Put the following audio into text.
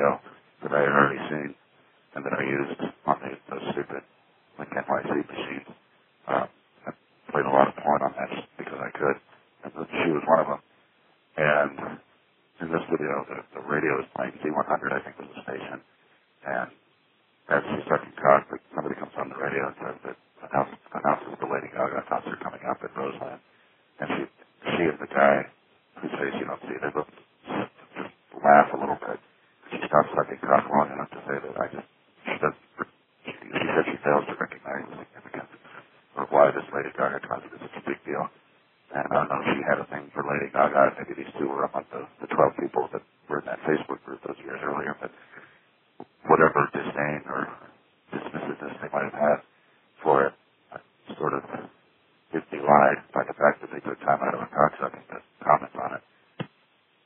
video that I had already seen and that I used on those stupid Link NYC machines. I played a lot of porn on that just because I could, and she was one of them. And in this video, the radio is playing Z100, I think was the station, and as she's sucking cock, somebody comes on the radio and says that announces the Lady Gaga concert coming up at Roseland. And she and the guy whose face you don't see, they both just laugh a little bit. She stops sucking cock long enough to say that she said she fails to recognize the significance of why this Lady Gaga concert is such a big deal. And I don't know if she had a thing for Lady Gaga. Maybe these two were among the 12 people that were in that Facebook group those years earlier. But whatever disdain or dismissiveness they might have had